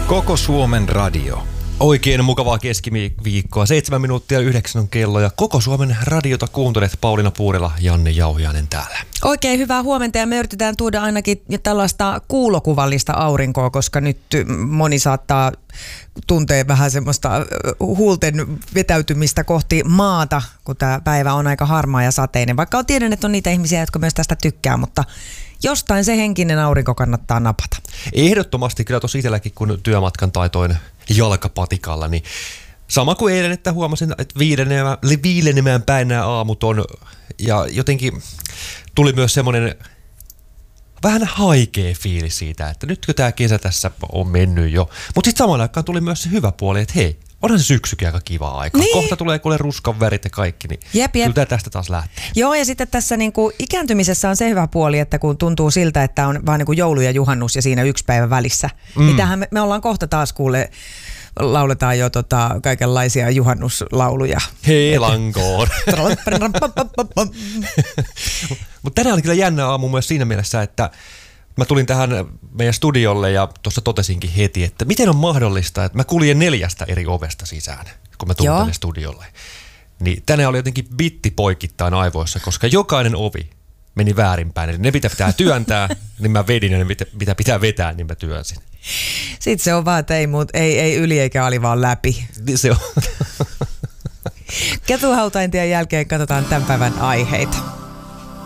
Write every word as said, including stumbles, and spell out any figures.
Koko Suomen radio. Oikein mukavaa keskiviikkoa. Seitsemän minuuttia yhdeksän on kello ja Koko Suomen radiota kuuntelet. Pauliina Puurila, Janne Jauhiainen täällä. Oikein hyvää huomenta ja me yritetään tuoda ainakin tällaista kuulokuvallista aurinkoa, koska nyt moni saattaa tuntea vähän semmoista huulten vetäytymistä kohti maata, kun tämä päivä on aika harmaa ja sateinen. Vaikka tiedän, että on niitä ihmisiä, jotka myös tästä tykkää, mutta jostain se henkinen aurinko kannattaa napata. Ehdottomasti kyllä tosi itselläkin, kun työmatkan taitoin jalkapatikalla, niin sama kuin eilen, että huomasin, että viilenemään, viilenemään päin nämä aamut on, ja jotenkin tuli myös semmoinen vähän haikea fiilis siitä, että nytkö tämä kesä tässä on mennyt jo, mutta sitten samaan aikaan tuli myös se hyvä puoli, että hei, onhan se syksykin aika kiva aika. Niin. Kohta tulee kuule ruskan värit ja kaikki, niin jep, jep. kyllä tästä taas lähtee. Joo, ja sitten tässä niin kuin ikääntymisessä on se hyvä puoli, että kun tuntuu siltä, että on vaan niin kuin joulu ja juhannus ja siinä yksi päivä välissä, mm. niin tähän me, me ollaan kohta taas kuule, lauletaan jo tota, kaikenlaisia juhannuslauluja. Helankoon. Mutta tänään oli kyllä jännä aamu myös siinä mielessä, että mä tulin tähän meidän studiolle ja tuossa totesinkin heti, että miten on mahdollista, että mä kuljen neljästä eri ovesta sisään, kun mä tulin Joo. tänne studiolle. Niin tänään oli jotenkin bitti poikittain aivoissa, koska jokainen ovi meni väärinpäin. Eli ne mitä pitää työntää, niin mä vedin, ja ne mitä pitää vetää, niin mä työnsin. Sitten se on vaan, että ei, muut, ei, ei yli eikä ali vaan läpi. Se on. Ketuhautaintien jälkeen katsotaan tämän päivän aiheita.